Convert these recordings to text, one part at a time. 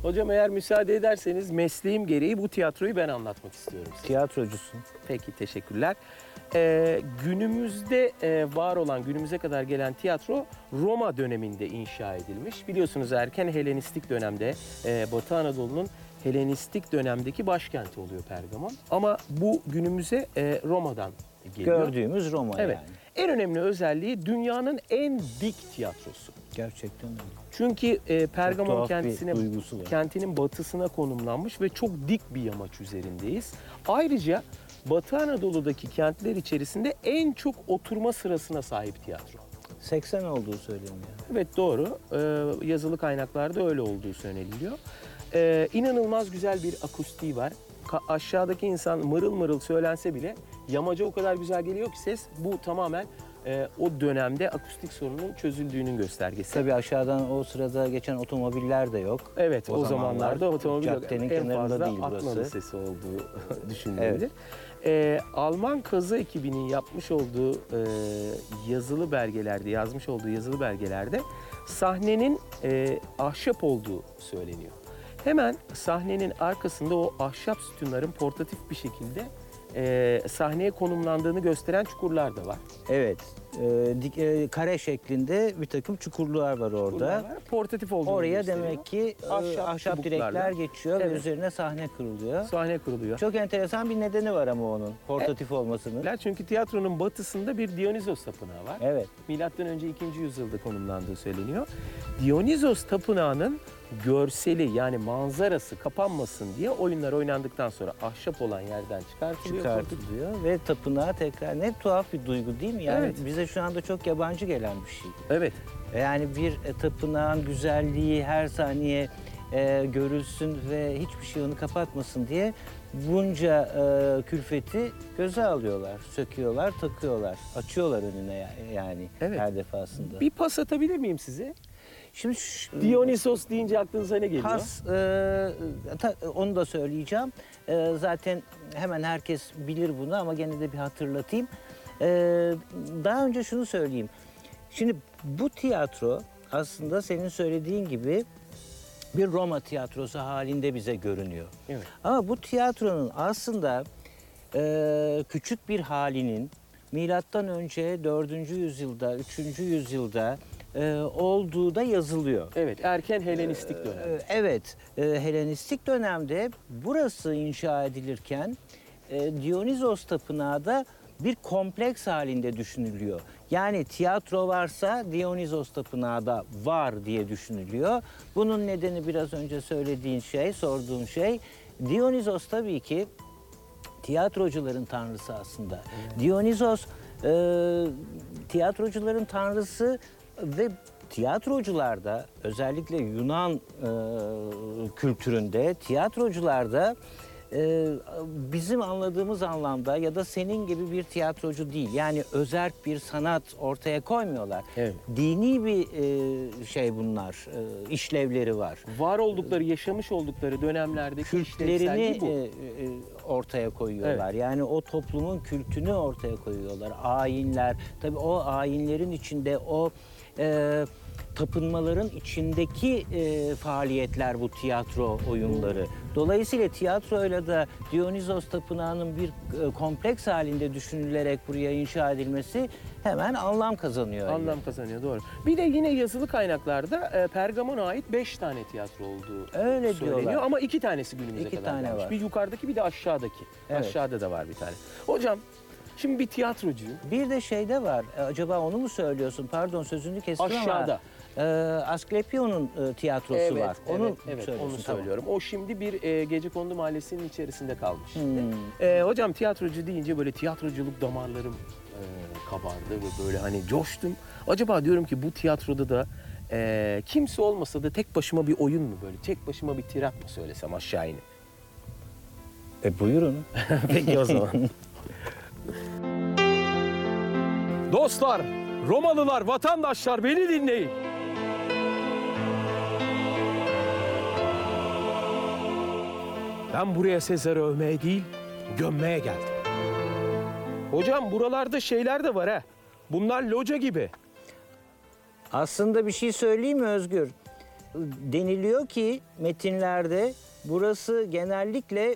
Hocam eğer müsaade ederseniz mesleğim gereği bu tiyatroyu ben anlatmak istiyorum size. Tiyatrocusun. Peki, teşekkürler. Günümüzde var olan, günümüze kadar gelen tiyatro Roma döneminde inşa edilmiş. Biliyorsunuz erken Helenistik dönemde Batı Anadolu'nun Helenistik dönemdeki başkenti oluyor Pergamon. Ama bu günümüze Roma'dan geliyor. Gördüğümüz Roma Evet. yani. En önemli özelliği dünyanın en dik tiyatrosu. Gerçekten öyle. Çünkü Pergamon tuhaf bir duygusu var. kentinin batısına konumlanmış ve çok dik bir yamaç üzerindeyiz. Ayrıca Batı Anadolu'daki kentler içerisinde en çok oturma sırasına sahip tiyatro. 80 olduğu söyleniyor. Evet, doğru. Yazılı kaynaklarda öyle olduğu söyleniliyor. İnanılmaz güzel bir akustiği var. Aşağıdaki insan mırıl mırıl söylense bile yamaca o kadar güzel geliyor ki ses. Bu tamamen o dönemde akustik sorunun çözüldüğünün göstergesi. Tabii aşağıdan o sırada geçen otomobiller de yok. Evet, o zamanlarda otomobil yok. caddenin En kenarında fazla değil Atmalı burası. sesi olduğu düşünülebilir. Alman kazı ekibinin yapmış olduğu yazılı belgelerde sahnenin ahşap olduğu söyleniyor. Hemen sahnenin arkasında o ahşap sütunların portatif bir şekilde sahneye konumlandığını gösteren çukurlar da var. Evet. Kare şeklinde bir takım çukurlar var orada. Çukurlar var, portatif olduğunu Oraya gösteriyor. demek ki ahşap çubuklarla. direkler geçiyor ve Evet. üzerine sahne kuruluyor. Sahne kuruluyor. Çok enteresan bir nedeni var ama onun portatif olmasının. Çünkü tiyatronun batısında bir Dionysos tapınağı var. Evet. Milattan önce 2. yüzyılda konumlandığı söyleniyor. Dionysos tapınağının görseli yani manzarası kapanmasın diye oyunlar oynandıktan sonra ahşap olan yerden Çıkartılıyor ve tapınağa tekrar, ne tuhaf bir duygu değil mi? Yani Evet. bize şu anda çok yabancı gelen bir şey. Evet. Yani bir tapınağın güzelliği her saniye görülsün ve hiçbir şey onu kapatmasın diye bunca külfeti göze alıyorlar, söküyorlar, takıyorlar, açıyorlar önüne yani Evet. her defasında. Bir pas atabilir miyim size? Şimdi Dionysos deyince aklınıza ne geliyor? pas, onu da söyleyeceğim. Zaten hemen herkes bilir bunu ama gene de bir hatırlatayım. Daha önce şunu söyleyeyim. Şimdi bu tiyatro aslında senin söylediğin gibi bir Roma tiyatrosu halinde bize görünüyor. Evet. Ama bu tiyatronun aslında küçük bir halinin milattan önce 4. yüzyılda, 3. yüzyılda olduğu da yazılıyor. Evet, erken Helenistik dönem. Evet, Helenistik dönemde burası inşa edilirken Dionysos Tapınağı da bir kompleks halinde düşünülüyor. Yani tiyatro varsa Dionysos Tapınağı da var diye düşünülüyor. Bunun nedeni biraz önce söylediğin şey, sorduğun şey. Dionysos tabii ki tiyatrocuların tanrısı aslında. Dionysos tiyatrocuların tanrısı ve tiyatrocularda, özellikle Yunan kültüründe tiyatrocularda bizim anladığımız anlamda ya da senin gibi bir tiyatrocu değil. Yani özerk bir sanat ortaya koymuyorlar. Evet. Dini bir işlevleri var. Var oldukları, yaşamış oldukları dönemlerdeki Kültlerini işlevselliği bu. ortaya koyuyorlar. Yani o toplumun kültünü ortaya koyuyorlar. Ayinler, tabii o ayinlerin içinde o tapınmaların içindeki faaliyetler bu tiyatro oyunları. Dolayısıyla tiyatroyla da Dionysos Tapınağı'nın bir kompleks halinde düşünülerek buraya inşa edilmesi hemen anlam kazanıyor. Anlam kazanıyor, doğru. Bir de yine yazılı kaynaklarda Pergamon'a ait 5 tane tiyatro olduğu Öyle söyleniyor. diyorlar. Ama 2 tanesi günümüze 2 kadar tane gelmiş. var. Bir yukarıdaki bir de aşağıdaki. Evet. Aşağıda da var bir tane. Hocam, şimdi bir tiyatrocuyum. Bir de şey de var. Acaba onu mu söylüyorsun? Pardon, sözünü kestim ama. Aşağıda. Asklepion'un tiyatrosu var. Onu evet, söylüyorsun, onu tamam. söylüyorum. O şimdi bir Gecekondu Mahallesi'nin içerisinde kalmış. Hmm. Hocam tiyatrocu deyince böyle tiyatroculuk damarlarım kabardı ve böyle hani coştum. Acaba diyorum ki bu tiyatroda da kimse olmasa da tek başıma bir oyun mu böyle? Tek başıma bir tirat mı söylesem aşağı inip? Buyurun. Peki o zaman. Dostlar, Romalılar, vatandaşlar beni dinleyin. Ben buraya Sezar'ı övmeye değil, gömmeye geldim. Hocam buralarda şeyler de var ha. Bunlar loca gibi. Aslında bir şey söyleyeyim mi Özgür? deniliyor ki metinlerde burası genellikle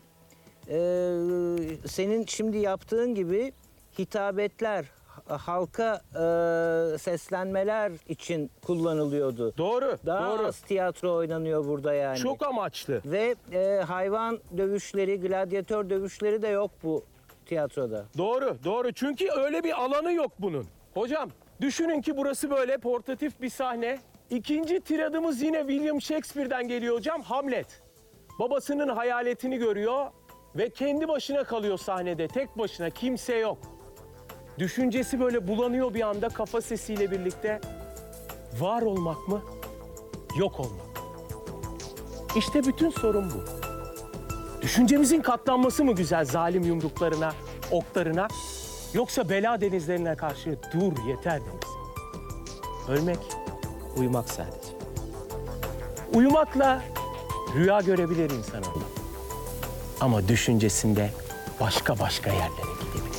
senin şimdi yaptığın gibi hitabetler, halka seslenmeler için kullanılıyordu. Doğru, Daha doğru. az tiyatro oynanıyor burada yani. Çok amaçlı. Ve hayvan dövüşleri, gladyatör dövüşleri de yok bu tiyatroda. Doğru, doğru. Çünkü öyle bir alanı yok bunun. Hocam, düşünün ki burası böyle portatif bir sahne. İkinci tiradımız yine William Shakespeare'den geliyor hocam. Hamlet. Babasının hayaletini görüyor ve kendi başına kalıyor sahnede. Tek başına, kimse yok. Düşüncesi böyle bulanıyor bir anda kafa sesiyle birlikte. Var olmak mı? Yok olmak. İşte bütün sorun bu. Düşüncemizin katlanması mı güzel zalim yumruklarına, oklarına? Yoksa bela denizlerine karşı dur yeter deniz. Ölmek, uyumak sadece. Uyumakla rüya görebilir insanoğlu. Ama düşüncesinde başka yerlere gidebilir.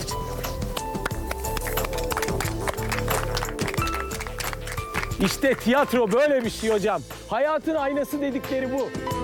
İşte tiyatro böyle bir şey hocam. Hayatın aynası dedikleri bu.